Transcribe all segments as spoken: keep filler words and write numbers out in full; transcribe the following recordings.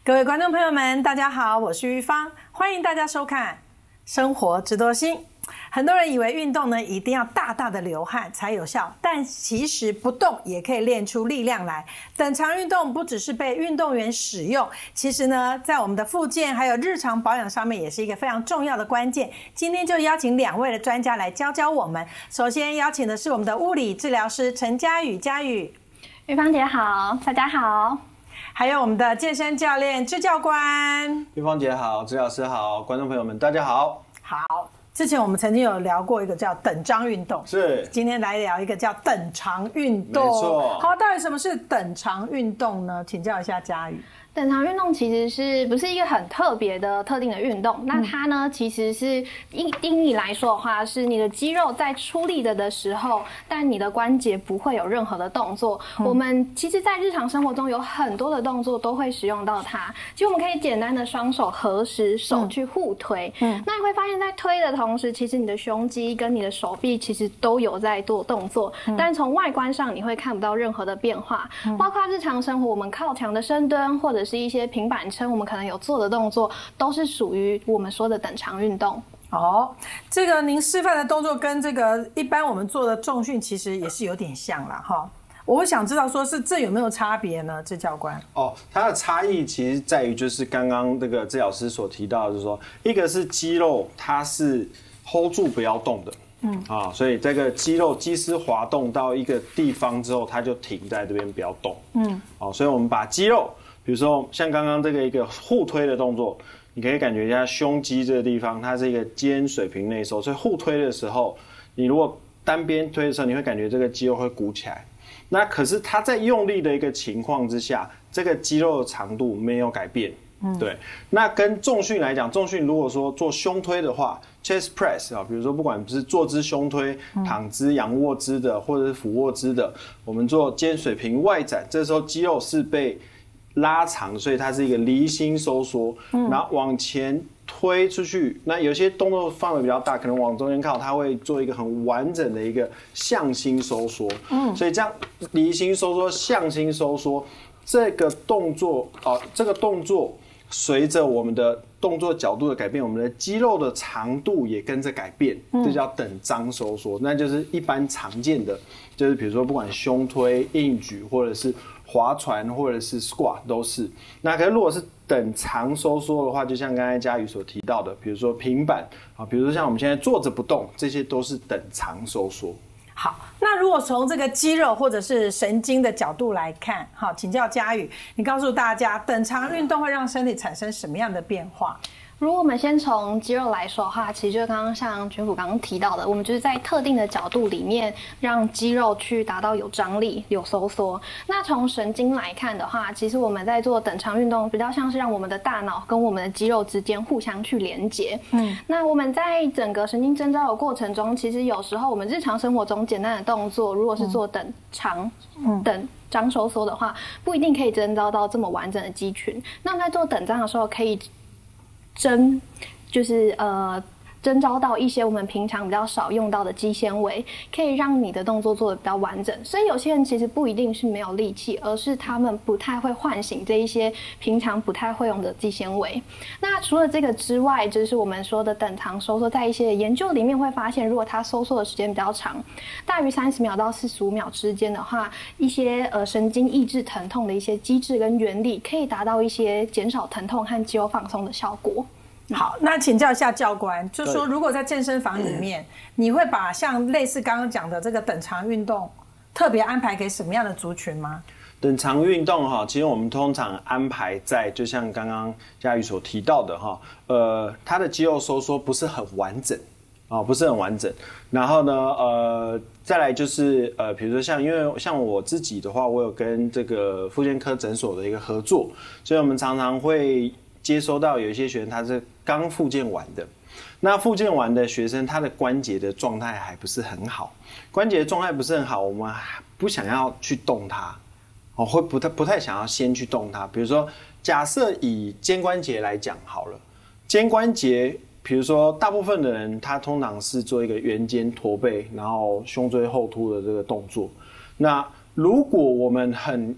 各位观众朋友们，大家好，我是玉芳，欢迎大家收看《生活知多心》。很多人以为运动呢一定要大大的流汗才有效，但其实不动也可以练出力量来。等长运动不只是被运动员使用，其实呢在我们的复健还有日常保养上面也是一个非常重要的关键。今天就邀请两位的专家来教教我们。首先邀请的是我们的物理治疗师陈佳宇，佳宇。 玉芳姐好，大家好。 还有我们的健身教练支教官。 玉芳姐好，支老师好，观众朋友们大家好。 好，之前我们曾经有聊过一个叫等张运动， 是， 今天来聊一个叫等长运动。 没错。 好，到底什么是等长运动呢？请教一下佳宇。 等长运动其实是不是一个很特别的特定的运动？那它呢，其实是定定义来说的话，是你的肌肉在出力的的时候，但你的关节不会有任何的动作。嗯、我们其实，在日常生活中有很多的动作都会使用到它。其实我们可以简单的双手合十，手去互推。嗯，那你会发现在推的同时，其实你的胸肌跟你的手臂其实都有在做动作，嗯、但从外观上你会看不到任何的变化。嗯、包括日常生活，我们靠墙的深蹲或者是一些平板撑，我们可能有做的动作，都是属于我们说的等长运动。 哦，这个您示范的动作跟这个一般我们做的重训其实也是有点像啦，哈。我想知道说是这有没有差别呢？支教官。 哦，它的差异其实在于就是刚刚这个支老师所提到的，就是说一个是肌肉它是 hold 住不要动的。嗯啊，所以这个肌肉肌丝滑动到一个地方之后，它就停在这边不要动。嗯，好，所以我们把肌肉，比如说像刚刚这个一个互推的动作，你可以感觉一下胸肌这个地方，它是一个肩水平内收，所以互推的时候，你如果单边推的时候，你会感觉这个肌肉会鼓起来。那可是它在用力的一个情况之下，这个肌肉的长度没有改变。嗯，对。那跟重训来讲，重训如果说做胸推的话 ，chest press 啊，比如说不管是坐姿胸推、躺姿、仰卧姿的，或者是俯卧姿的，我们做肩水平外展，这时候肌肉是被拉长，所以它是一个离心收缩，嗯、然后往前推出去。那有些动作范围比较大，可能往中间靠，它会做一个很完整的一个向心收缩。嗯，所以这样离心收缩、向心收缩这个动作，呃，这个动作随着我们的动作角度的改变，我们的肌肉的长度也跟着改变，这叫等张收缩。那就是一般常见的，就是比如说不管胸推、硬举，或者是划船，或者是 squat 都是。那可是如果是等长收缩的话，就像刚才佳宇所提到的，比如说平板啊，比如说像我们现在坐着不动，这些都是等长收缩。 好，那如果从这个肌肉或者是神经的角度来看，好，请教佳宇，你告诉大家，等长运动会让身体产生什么样的变化？ 如果我们先从肌肉来说的话，其实就刚刚像群辅刚刚提到的，我们就是在特定的角度里面让肌肉去达到有张力、有收缩。那从神经来看的话，其实我们在做等长运动，比较像是让我们的大脑跟我们的肌肉之间互相去连接。嗯，那我们在整个神经征召的过程中，其实有时候我们日常生活中简单的动作，如果是做等长、嗯、等张收缩的话，不一定可以征召到这么完整的肌群。那在做等张的时候，可以针就是呃征召到一些我们平常比较少用到的肌纤维，可以让你的动作做得比较完整。所以有些人其实不一定是没有力气，而是他们不太会唤醒这一些平常不太会用的肌纤维。那除了这个之外，就是我们说的等长收缩，在一些研究里面会发现，如果它收缩的时间比较长，大于三十秒到四十五秒之间的话，一些呃神经抑制疼痛的一些机制跟原理，可以达到一些减少疼痛和肌肉放松的效果。 好，那请教一下教官，就是说如果在健身房里面，你会把像类似刚刚讲的这个等长运动特别安排给什么样的族群吗？ 等长运动哈，其实我们通常安排在就像刚刚佳宇所提到的哈，呃，它的肌肉收缩不是很完整啊、哦，不是很完整。然后呢，呃，再来就是呃，比如说像因为像我自己的话，我有跟这个复健科诊所的一个合作，所以我们常常会接收到有一些学生他是刚复健完的，那复健完的学生他的关节的状态还不是很好，关节的状态不是很好，我们不想要去动它，哦，会不太不太想要先去动它。比如说，假设以肩关节来讲好了，肩关节，比如说大部分的人他通常是做一个圆肩驼背，然后胸椎后凸的这个动作。那如果我们很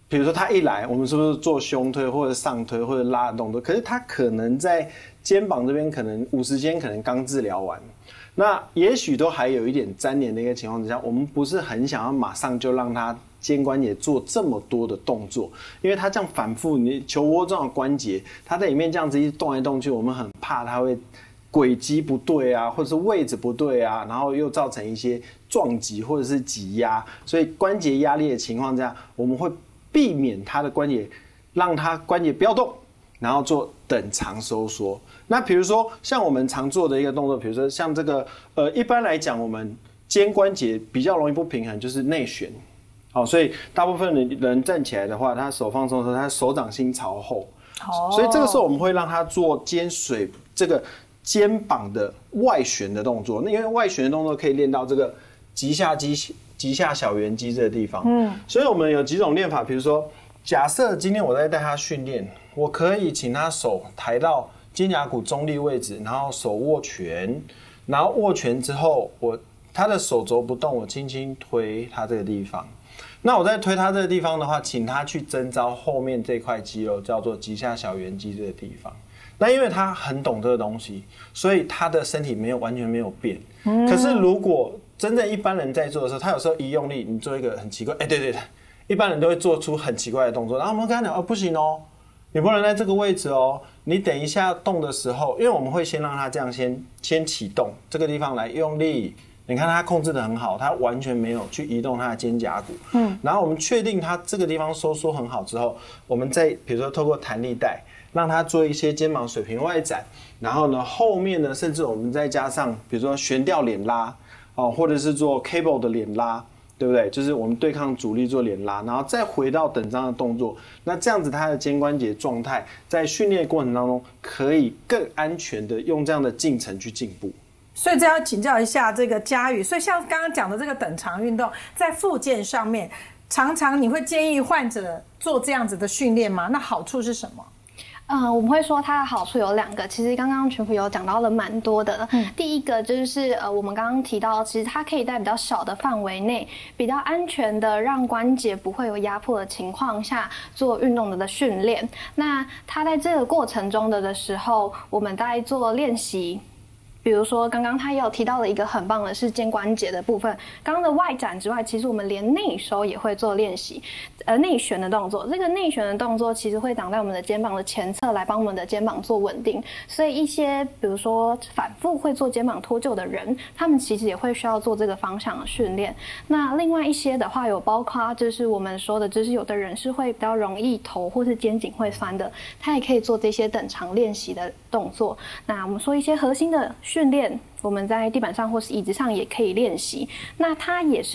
比如说他一来，我们是不是做胸推或者上推或者拉的动作？可是他可能在肩膀这边可能五十肩可能刚治疗完，那也许都还有一点粘连的一个情况之下，我们不是很想要马上就让他肩关节做这么多的动作，因为他这样反复，你球窝状的关节，他在里面这样子一动来动去，我们很怕他会轨迹不对啊，或者是位置不对啊，然后又造成一些撞击或者是挤压，所以关节压力的情况下，我们会避免他的关节，让他关节不要动，然后做等长收缩。那比如说像我们常做的一个动作，比如说像这个，呃，一般来讲，我们肩关节比较容易不平衡，就是内旋。好，所以大部分的人站起来的话，他手放松的时候，他手掌心朝后。哦。所以这个时候我们会让他做肩水这个肩膀的外旋的动作。那因为外旋的动作可以练到这个棘下肌。棘下小圆肌这个地方，嗯，所以我们有几种练法，比如说，假设今天我在带他训练，我可以请他手抬到肩胛骨中立位置，然后手握拳，然后握拳之后，我他的手肘不动，我轻轻推他这个地方。那我在推他这个地方的话，请他去征召后面这块肌肉，叫做棘下小圆肌这个地方。那因为他很懂这个东西，所以他的身体没有完全没有变。嗯、可是如果真正一般人在做的时候，他有时候一用力，你做一个很奇怪，哎、欸，对对对，一般人都会做出很奇怪的动作。然后我们跟他讲，哦，不行哦，你不能在这个位置哦，你等一下动的时候，因为我们会先让他这样先先启动这个地方来用力。你看他控制得很好，他完全没有去移动他的肩胛骨。嗯，然后我们确定他这个地方收缩很好之后，我们再比如说透过弹力带，让他做一些肩膀水平外展，然后呢后面呢，甚至我们再加上比如说悬吊脸拉。哦，或者是做 cable 的脸拉，对不对？就是我们对抗阻力做脸拉，然后再回到等张的动作。那这样子，他的肩关节状态在训练过程当中可以更安全的用这样的进程去进步。 所以这要请教一下这个佳宇。所以像刚刚讲的这个等长运动，在复健上面，常常你会建议患者做这样子的训练吗？那好处是什么？ 嗯，我们会说它的好处有两个，其实刚刚群辅有讲到了蛮多的。嗯，第一个就是呃，我们刚刚提到，其实它可以在比较小的范围内，比较安全的让关节不会有压迫的情况下做运动的训练。那它在这个过程中的的时候，我们在做练习。比如说，刚刚他也有提到了一个很棒的是肩关节的部分。刚刚的外展之外，其实我们连内收也会做练习，呃，内旋的动作。这个内旋的动作其实会长在我们的肩膀的前侧，来帮我们的肩膀做稳定。所以一些比如说反复会做肩膀脱臼的人，他们其实也会需要做这个方向的训练。那另外一些的话，有包括就是我们说的，就是有的人是会比较容易头或是肩颈会酸的，他也可以做这些等长练习的动作。那我们说一些核心的训练，我们在地板上或是椅子上也可以练习。那它也是